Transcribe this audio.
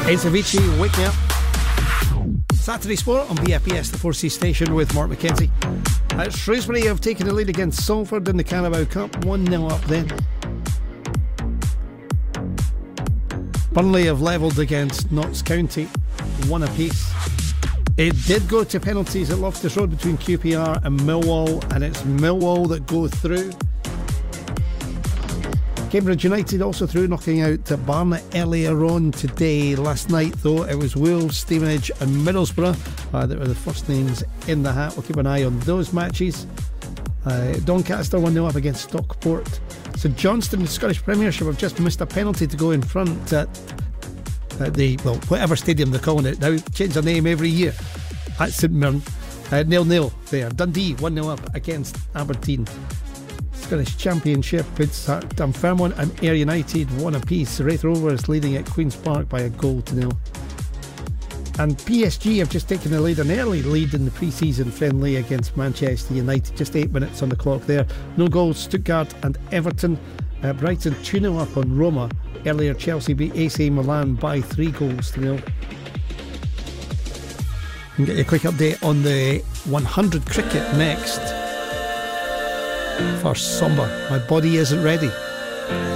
It's Avicii, Wake Me Up. Saturday Sport on BFBS, the 4C station with Mark McKenzie. Shrewsbury have taken the lead against Salford in the Carabao Cup, 1-0 up then. Burnley have levelled against Notts County, 1 apiece. It did go to penalties at Loftus Road between QPR and Millwall, and it's Millwall that go through. Cambridge United also through, knocking out Barnet earlier on today. Last night, though, it was Wolves, Stevenage and Middlesbrough that were the first names in the hat. We'll keep an eye on those matches. Doncaster 1-0 up against Stockport. St Johnstone in the Scottish Premiership have just missed a penalty to go in front at whatever stadium they're calling it now. Change their name every year. At St Mirren. 0-0 there. Dundee 1-0 up against Aberdeen. Scottish Championship, it's Dunfermline and Ayr United 1 apiece. Wraith Rovers leading at Queen's Park by 1-0. And PSG have just taken an early lead in the pre-season friendly against Manchester United. Just 8 minutes on the clock there. No goals, Stuttgart and Everton. Brighton 2-0 up on Roma. Earlier Chelsea beat AC Milan by 3-0. And get you a quick update on the 100 cricket next. For Somber, My Body Isn't Ready.